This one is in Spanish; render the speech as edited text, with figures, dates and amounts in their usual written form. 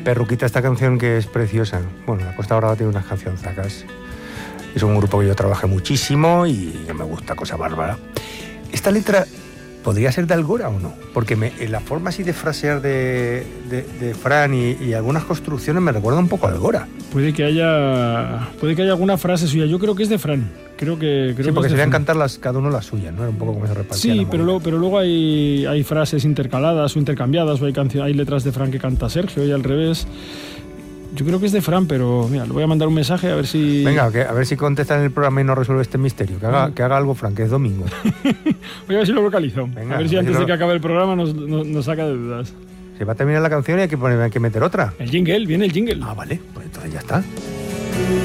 Perruquita, esta canción que es preciosa. Bueno, la Costa Brava tiene unas cancionzacas. Es un grupo que yo trabajé muchísimo y me gusta, cosa bárbara. Esta letra podría ser de Algora o no, porque la forma así de frasear de Fran y algunas construcciones me recuerda un poco a Algora. Puede que haya alguna frase suya. Yo creo que es de Fran. Creo sí, porque serían cantar cada uno las suyas, ¿no? Era un poco como se repartía. Sí, pero luego hay frases intercaladas o intercambiadas, o hay letras de Fran que canta Sergio y al revés. Yo creo que es de Fran, pero mira, le voy a mandar un mensaje a ver si... Venga, a ver si contesta en el programa y no resuelve este misterio. Que haga algo, Fran, que es domingo. Voy a ver si lo localizo. Venga, a ver si antes de que acabe el programa nos saca de dudas. Se va a terminar la canción y hay que meter otra. El jingle, viene el jingle. Ah, vale, pues entonces ya está.